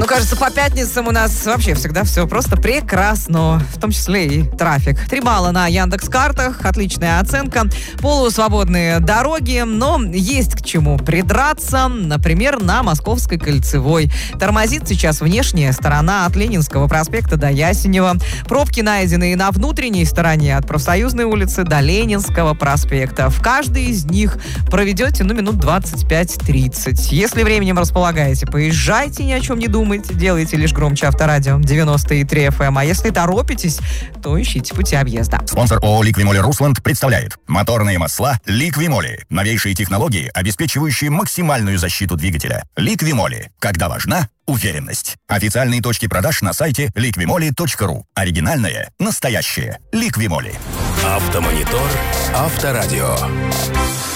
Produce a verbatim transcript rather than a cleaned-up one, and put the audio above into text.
кажется, по пятницам у нас вообще всегда все просто прекрасно, в том числе и трафик. Три балла на Яндекс.Картах, отличная оценка, полусвободные дороги, но есть к чему придраться, например, на Московской кольцевой. Тормозит сейчас внешняя сторона от Ленинского проспекта до Ясенева. Пробки найдены и на внутренней стороне от Профсоюзной улицы до Ленинского проспекта. В каждой из них проведете, ну, минут двадцать пять тридцать. Если временем располагаете, поезжайте, ни о чем не думайте, делайте лишь громче Авторадио девяносто и три эф эм. А если торопитесь, то ищите пути объезда. Спонсор ООО «Ликвимоли Русланд» представляет моторные масла «Ликвимоли». Новейшие технологии, обеспечивающие максимальную защиту двигателя. «Ликвимоли». Когда важна уверенность. Официальные точки продаж на сайте ликвимоли точка ру. Оригинальное, настоящее. «Ликвимоли». Автомонитор. Авторадио.